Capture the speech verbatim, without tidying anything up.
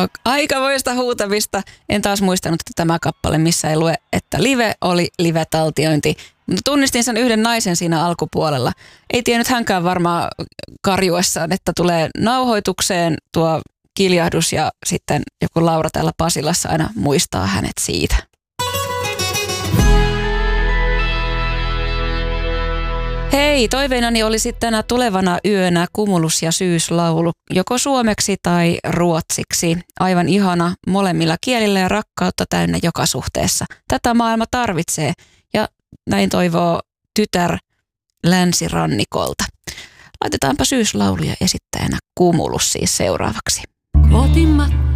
Aikamoista huutamista. En taas muistanut, että tämä kappale, missä ei lue, että live oli live-taltiointi. Tunnistin sen yhden naisen siinä alkupuolella. Ei tiennyt hänkään varmaan karjuessaan, että tulee nauhoitukseen tuo kiljahdus ja sitten joku Laura täällä Pasilassa aina muistaa hänet siitä. Hei, toiveinani olisi tänä tulevana yönä Kumulus ja Syyslaulu, joko suomeksi tai ruotsiksi. Aivan ihana molemmilla kielillä ja rakkautta täynnä joka suhteessa. Tätä maailma tarvitsee ja näin toivoo tytär länsirannikolta. Laitetaanpa Syyslauluja esittäjänä Kumulus siis seuraavaksi. Kotimatta